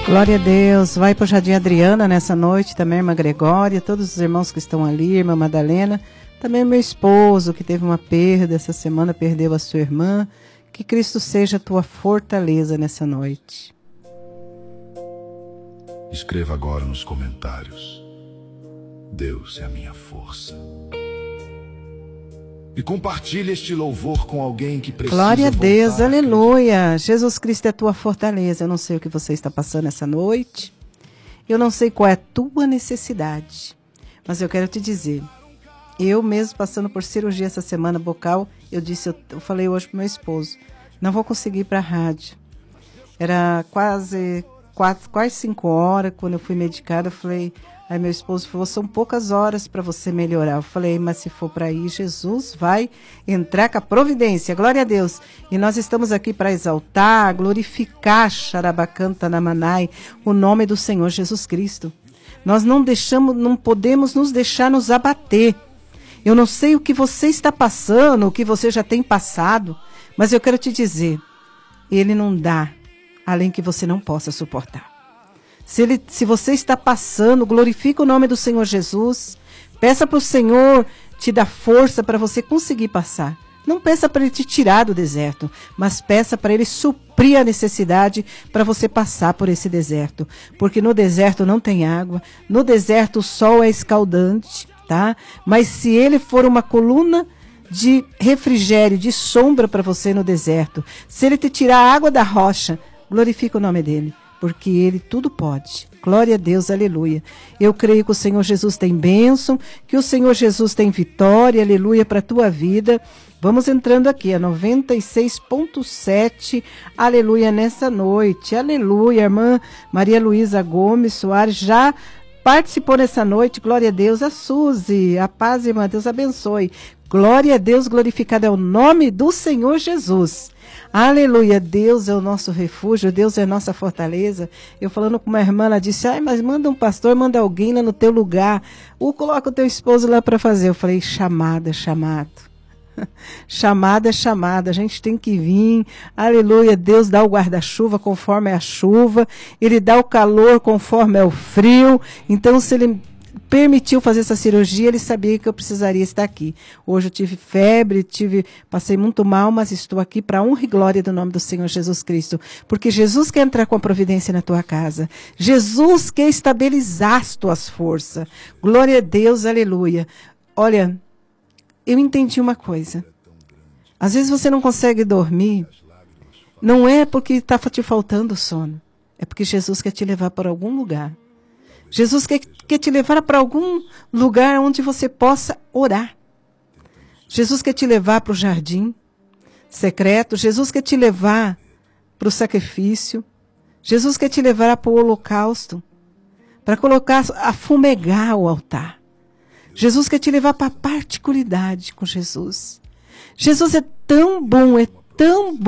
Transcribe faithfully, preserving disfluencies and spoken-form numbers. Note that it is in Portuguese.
Glória a Deus. Vai para o Jardim Adriana nessa noite também, irmã Gregória, todos os irmãos que estão ali, irmã Madalena, também meu esposo que teve uma perda essa semana, perdeu a sua irmã. Que Cristo seja a tua fortaleza nessa noite. Escreva agora nos comentários: Deus é a minha força. E compartilhe este louvor com alguém que precisa. Glória a Deus, a aleluia. Jesus Cristo é a tua fortaleza. Eu não sei o que você está passando essa noite. Eu não sei qual é a tua necessidade. Mas eu quero te dizer, eu mesmo passando por cirurgia essa semana bucal, eu disse, eu, eu falei hoje pro meu esposo, não vou conseguir ir para a rádio. Era quase quatro, quase cinco horas quando eu fui medicada. Eu falei, aí meu esposo falou, são poucas horas para você melhorar. Eu falei, mas se for para ir, Jesus vai entrar com a providência. Glória a Deus. E nós estamos aqui para exaltar, glorificar, Xarabacanta Namanai, o nome do Senhor Jesus Cristo. Nós não deixamos, não podemos nos deixar nos abater. Eu não sei o que você está passando, o que você já tem passado, mas eu quero te dizer, Ele não dá além que você não possa suportar. Se, ele, se você está passando, glorifica o nome do Senhor Jesus. Peça para o Senhor te dar força para você conseguir passar. Não peça para Ele te tirar do deserto, mas peça para Ele suprir a necessidade para você passar por esse deserto. Porque no deserto não tem água, no deserto o sol é escaldante, tá? Mas se Ele for uma coluna de refrigério, de sombra para você no deserto, se Ele te tirar a água da rocha, glorifica o nome dEle. Porque Ele tudo pode. Glória a Deus, aleluia. Eu creio que o Senhor Jesus tem bênção, que o Senhor Jesus tem vitória, aleluia, para a tua vida. Vamos entrando aqui, a noventa e seis ponto sete, aleluia, nessa noite. Aleluia, irmã Maria Luísa Gomes Soares já participou nessa noite. Glória a Deus. A Suzy, a paz, irmã, Deus abençoe. Glória a Deus, glorificado é o nome do Senhor Jesus. Aleluia, Deus é o nosso refúgio, Deus é a nossa fortaleza. Eu falando com uma irmã, ela disse, ai, mas manda um pastor, manda alguém lá no teu lugar, ou coloca o teu esposo lá para fazer. Eu falei, chamada, chamado. Chamada é chamada, a gente tem que vir, aleluia, Deus dá o guarda-chuva conforme é a chuva, Ele dá o calor conforme é o frio, então se Ele permitiu fazer essa cirurgia, Ele sabia que eu precisaria estar aqui. Hoje eu tive febre, tive, passei muito mal, mas estou aqui para a honra e glória do nome do Senhor Jesus Cristo. Porque Jesus quer entrar com a providência na tua casa. Jesus quer estabilizar as tuas forças. Glória a Deus, aleluia. Olha, eu entendi uma coisa. Às vezes você não consegue dormir, não é porque está te faltando sono, é porque Jesus quer te levar para algum lugar. Jesus quer, quer te levar para algum lugar onde você possa orar. Jesus quer te levar para o jardim secreto. Jesus quer te levar para o sacrifício. Jesus quer te levar para o holocausto. Para colocar, a fumegar o altar. Jesus quer te levar para a particularidade com Jesus. Jesus é tão bom, é tão bom.